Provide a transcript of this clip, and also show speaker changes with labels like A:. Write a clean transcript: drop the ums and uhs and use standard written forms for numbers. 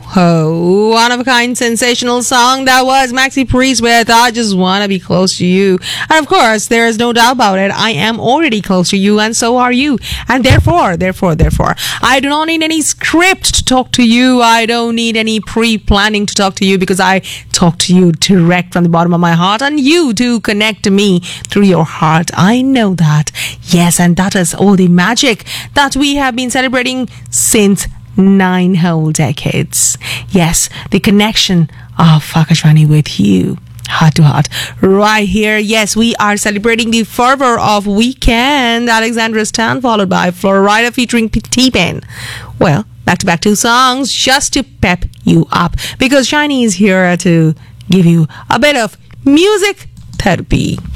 A: Oh, one of a kind, sensational song that was Maxi Priest with I Just Wanna Be Close to You. And of course, there is no doubt about it. I am already close to you, and so are you. And therefore, I do not need any script to talk to you. I don't need any pre-planning to talk to you, because I talk to you direct from the bottom of my heart, and you do connect to me through your heart. I know that. Yes, and that is all the magic that we have been celebrating since 9 whole decades. Yes, the connection of Akashvani with you, heart to heart, right here. Yes, we are celebrating the fervor of Weekend, Alexandra Stan, followed by Florida featuring T-Pain. Well, back-to-back 2 songs just to pep you up, because Shiny is here to give you a bit of music therapy.